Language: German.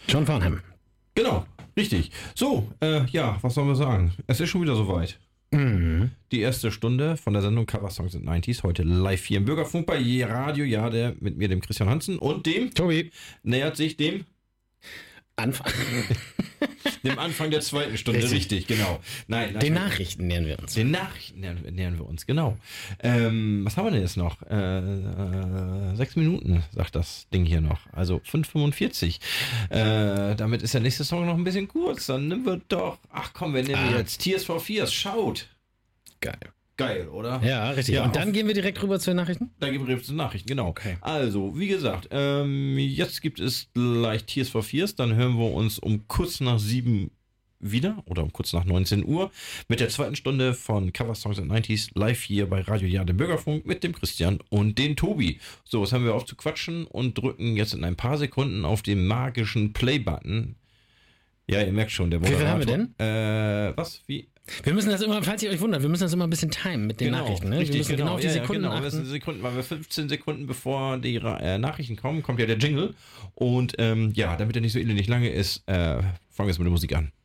John Farnham. Genau, richtig. So, was sollen wir sagen? Es ist schon wieder soweit. Die erste Stunde von der Sendung Cover Songs and 90s, heute live hier im Bürgerfunk bei Radio Jade mit mir, dem Christian Hansen und dem Tobi. Nähert sich dem dem Anfang der zweiten Stunde, richtig, genau. Nein, den Nachrichten nähern wir uns. Den Nachrichten nähern wir uns, genau. Was haben wir denn jetzt noch? 6 Minuten, sagt das Ding hier noch. Also 5:45. Damit ist der nächste Song noch ein bisschen kurz. Dann nehmen wir doch, wir nehmen jetzt Tears for Fears. Schaut. Geil, oder? Ja, richtig. Ja, und dann gehen wir direkt rüber zu den Nachrichten? Dann gehen wir direkt zu den Nachrichten, genau. Okay. Also, wie gesagt, jetzt gibt es gleich Tears for Fears. Dann hören wir uns um kurz nach 7 wieder oder um kurz nach 19 Uhr mit der zweiten Stunde von Cover Songs and 90s live hier bei Radio Jade im Bürgerfunk mit dem Christian und dem Tobi. So, was haben wir auf zu quatschen und drücken jetzt in ein paar Sekunden auf den magischen Play-Button. Ja, ihr merkt schon, der Moderator. Wie viel haben wir denn? Was? Wie? Wir müssen das immer, falls ihr euch wundert, wir müssen das immer ein bisschen timen mit den Nachrichten. Ne? Richtig, wir müssen genau auf die Sekunden achten. Sekunden, weil wir 15 Sekunden bevor die Nachrichten kommen, kommt ja der Jingle. Und damit er nicht so elendig lange ist, fangen wir jetzt mit der Musik an.